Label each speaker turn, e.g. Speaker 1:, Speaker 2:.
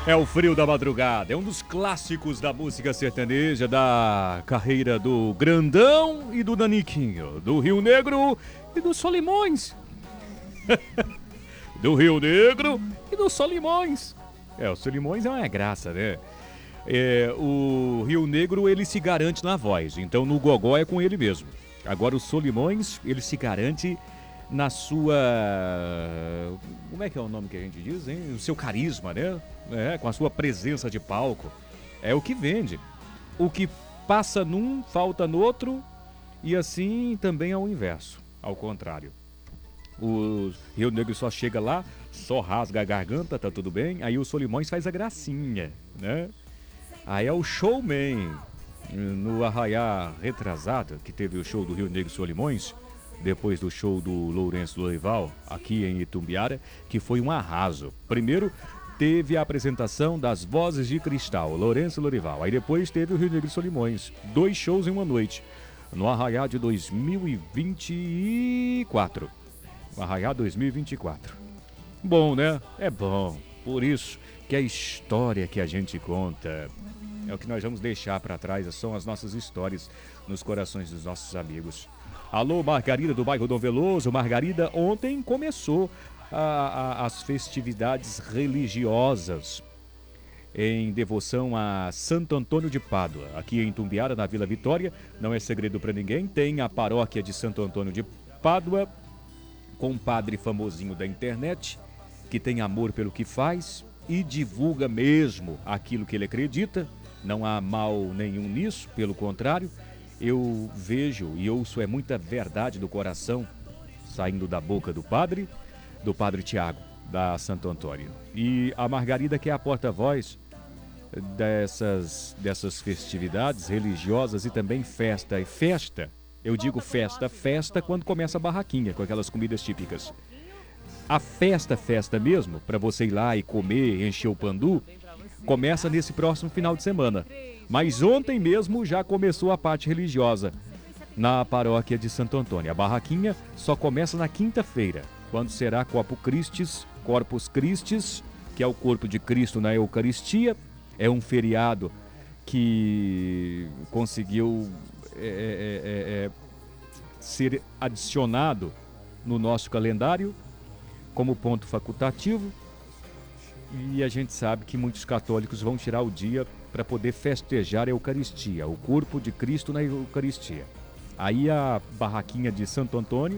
Speaker 1: É o Frio da Madrugada, é um dos clássicos da música sertaneja, da carreira do Grandão e do Naniquinho, do Rio Negro e do Solimões. Do Rio Negro e do Solimões. O Solimões é uma graça, né? O Rio Negro, ele se garante na voz, então no gogó é com ele mesmo. Agora o Solimões, ele se garante na sua... Como é que é o nome que a gente diz, hein? O seu carisma, né? Com a sua presença de palco. É o que vende. O que passa num, falta no outro, e assim também é o inverso, ao contrário. O Rio Negro só chega lá, só rasga a garganta, tá tudo bem. Aí o Solimões faz a gracinha, né? Aí é o showman. No Arraiá retrasado, que teve o show do Rio Negro e Solimões, depois do show do Lourenço Lorival, aqui em Itumbiara, que foi um arraso. Primeiro teve a apresentação das Vozes de Cristal, Lourenço Lorival. Aí depois teve o Rio Negro e Solimões. 2 shows em uma noite, no Arraiá de 2024. Arraiá 2024. Bom, né? É bom. Por isso que a história que a gente conta é o que nós vamos deixar para trás. São as nossas histórias nos corações dos nossos amigos. Alô, Margarida do bairro Dom Veloso. Margarida, ontem começou as festividades religiosas em devoção a Santo Antônio de Pádua. Aqui em Itumbiara, na Vila Vitória, não é segredo para ninguém, tem a paróquia de Santo Antônio de Pádua, com um padre famosinho da internet, que tem amor pelo que faz e divulga mesmo aquilo que ele acredita. Não há mal nenhum nisso, pelo contrário, eu vejo e ouço muita verdade do coração saindo da boca do padre Tiago, da Santo Antônio. E a Margarida, que é a porta-voz dessas festividades religiosas e também festa. E festa, eu digo festa quando começa a barraquinha, com aquelas comidas típicas. A festa mesmo, para você ir lá e comer, encher o pandu, começa nesse próximo final de semana. Mas ontem mesmo já começou a parte religiosa na paróquia de Santo Antônio. A barraquinha só começa na quinta-feira, quando será Corpus Christi, que é o corpo de Cristo na Eucaristia. É um feriado que conseguiu ser adicionado no nosso calendário como ponto facultativo. E a gente sabe que muitos católicos vão tirar o dia para poder festejar a Eucaristia, o corpo de Cristo na Eucaristia. Aí a barraquinha de Santo Antônio